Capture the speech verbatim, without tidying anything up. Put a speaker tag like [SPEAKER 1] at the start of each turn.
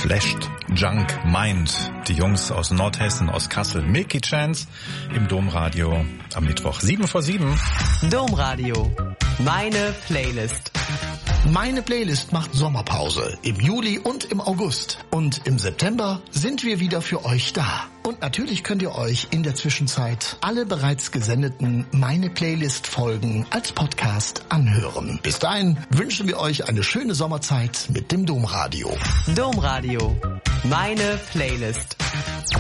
[SPEAKER 1] Flashed Junk Mind. Die Jungs aus Nordhessen, aus Kassel. Milky Chance im Domradio am Mittwoch. Sieben vor sieben.
[SPEAKER 2] Domradio. Meine Playlist.
[SPEAKER 3] Meine Playlist macht Sommerpause im Juli und im August. Und im September sind wir wieder für euch da. Und natürlich könnt ihr euch in der Zwischenzeit alle bereits gesendeten Meine Playlist-Folgen als Podcast anhören. Bis dahin wünschen wir euch eine schöne Sommerzeit mit dem Domradio.
[SPEAKER 2] Domradio. Meine Playlist.